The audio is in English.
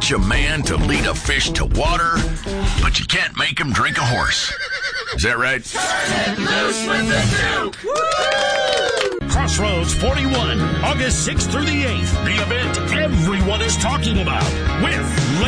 teach a man to lead a fish to water, but you can't make him drink a horse. Is that right? Turn it loose with the Duke! Crossroads 41, August 6th through the 8th. The event everyone is talking about with